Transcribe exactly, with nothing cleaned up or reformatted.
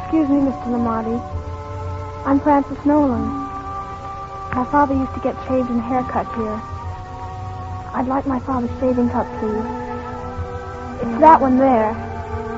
Excuse me, Mister Lamarty. I'm Frances Nolan. My father used to get shaved and haircut here. I'd like my father's shaving cup, please. It's that one there.